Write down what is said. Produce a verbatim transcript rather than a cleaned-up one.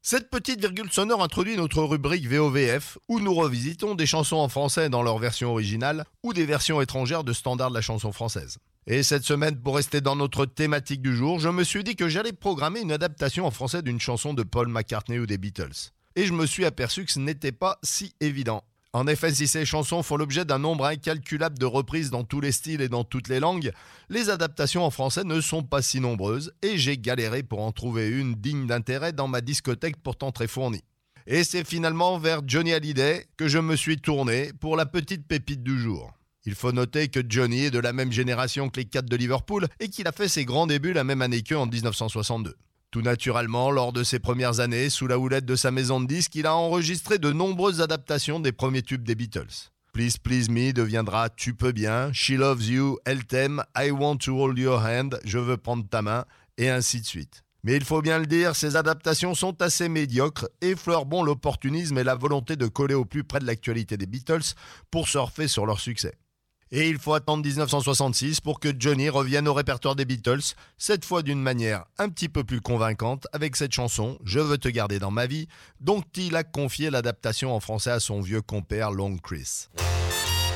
Cette petite virgule sonore introduit notre rubrique V O V F, où nous revisitons des chansons en français dans leur version originale ou des versions étrangères de standards de la chanson française. Et cette semaine, pour rester dans notre thématique du jour, je me suis dit que j'allais programmer une adaptation en français d'une chanson de Paul McCartney ou des Beatles. Et je me suis aperçu que ce n'était pas si évident. En effet, si ces chansons font l'objet d'un nombre incalculable de reprises dans tous les styles et dans toutes les langues, les adaptations en français ne sont pas si nombreuses et j'ai galéré pour en trouver une digne d'intérêt dans ma discothèque pourtant très fournie. Et c'est finalement vers Johnny Hallyday que je me suis tourné pour la petite pépite du jour. Il faut noter que Johnny est de la même génération que les Cats de Liverpool et qu'il a fait ses grands débuts la même année qu'eux en dix-neuf cent soixante-deux. Tout naturellement, lors de ses premières années, sous la houlette de sa maison de disques, il a enregistré de nombreuses adaptations des premiers tubes des Beatles. Please Please Me deviendra Tu peux bien, She Loves You, Elle t'aime, I Want to Hold Your Hand, Je veux prendre ta main, et ainsi de suite. Mais il faut bien le dire, ces adaptations sont assez médiocres et fleurbont l'opportunisme et la volonté de coller au plus près de l'actualité des Beatles pour surfer sur leur succès. Et il faut attendre dix-neuf cent soixante-six pour que Johnny revienne au répertoire des Beatles, cette fois d'une manière un petit peu plus convaincante avec cette chanson « Je veux te garder dans ma vie » dont il a confié l'adaptation en français à son vieux compère Long Chris.